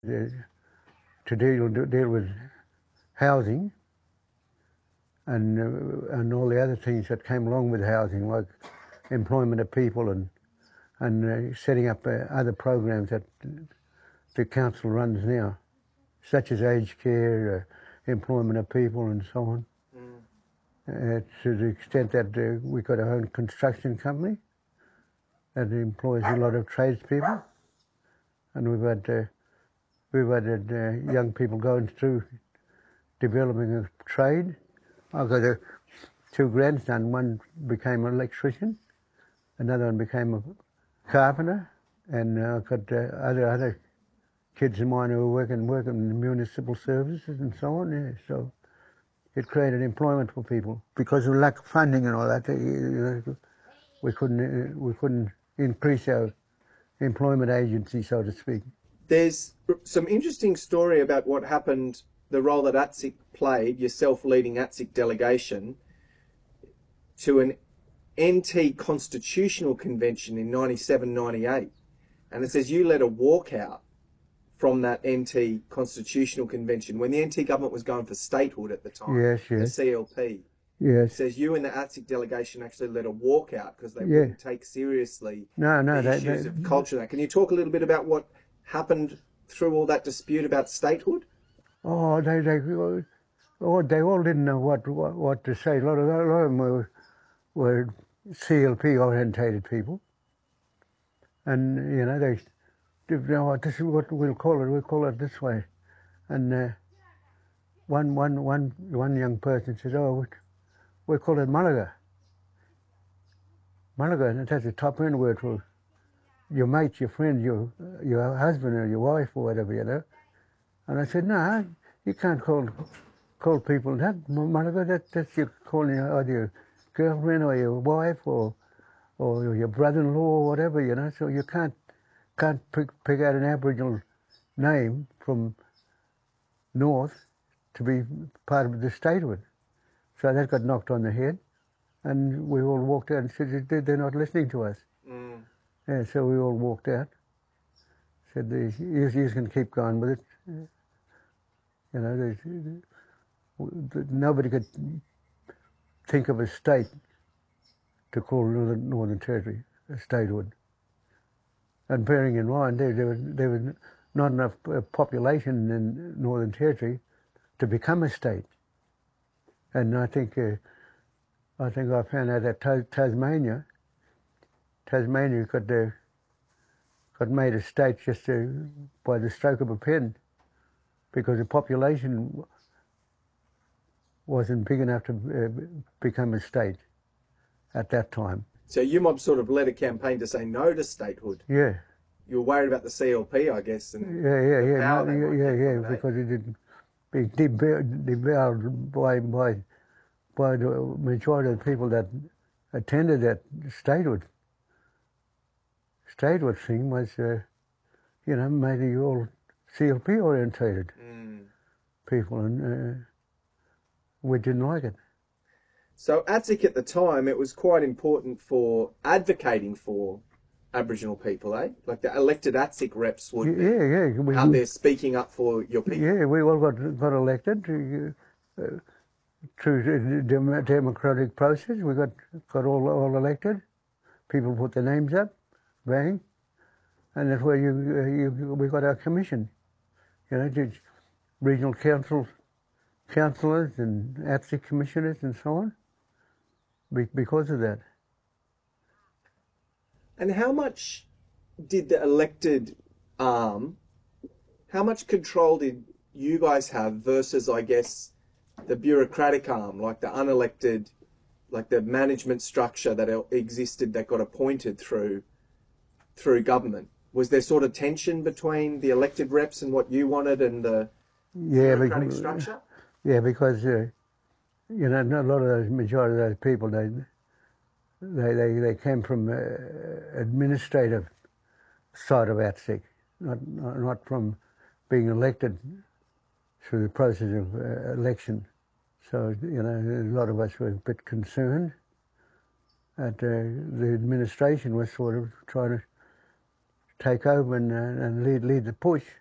to deal with housing and all the other things that came along with housing, like employment of people and setting up other programs that the council runs now, such as aged care, employment of people and so on. To the extent that we've got our own construction company that employs a lot of tradespeople, and we've had young people going through developing a trade. I've got two grandsons. One became an electrician, another one became a carpenter, and I've got other kids of mine who are working in municipal services and so on. Yeah, so it created employment for people because of lack of funding and all that. We couldn't increase our employment agency, so to speak. There's some interesting story about what happened, the role that ATSIC played, yourself leading ATSIC delegation, to an NT Constitutional Convention in 97-98. And it says you led a walkout from that NT Constitutional Convention when the NT government was going for statehood at the time. Yes. The CLP. Yes. It says you and the ATSIC delegation actually led a walkout because they wouldn't take seriously the issues of culture. Can you talk a little bit about what happened through all that dispute about statehood? Oh, they all didn't know what to say. A lot of them were CLP orientated people, and they this is what we'll call it. We'll call it this way. And one young person said, "Oh, we call it Malaga." Malaga, and that's a top end word for your mate, your friend, your husband or your wife or whatever, And I said, "No, you can't call people that. Malaga, that's you calling either your girlfriend or your wife or your brother-in-law or whatever, So you can't pick out an Aboriginal name from north to be part of the statehood." So that got knocked on the head, and we all walked out and said, "They're not listening to us." Yeah, so we all walked out. Said, "You can keep going with it." Nobody could think of a state to call Northern Territory a statehood. And bearing in mind, there was not enough population in Northern Territory to become a state. And I think I found out that Tasmania got made a state just by the stroke of a pen, because the population wasn't big enough to become a state at that time. So UMOB sort of led a campaign to say no to statehood. Yeah. You were worried about the CLP, I guess. And yeah, because it didn't be devoured by the majority of the people that attended that statehood. Statehood thing was, mainly all CLP orientated people, and we didn't like it. So ATSIC at the time, it was quite important for advocating for Aboriginal people, eh? Like the elected ATSIC reps would be out there speaking up for your people. Yeah, we all got elected through the democratic process. We got all elected. People put their names up, bang, and that's where we got our commission. Regional councillors and ATSIC commissioners and so on. Because of that. And how much did the elected arm, how much control did you guys have versus, I guess, the bureaucratic arm, like the unelected, like the management structure that existed that got appointed through government? Was there sort of tension between the elected reps and what you wanted and the bureaucratic structure? Yeah, because a lot of those majority of those people, they came from administrative side of ATSIC, not from being elected through the process of election. So a lot of us were a bit concerned that the administration was sort of trying to take over and lead the push.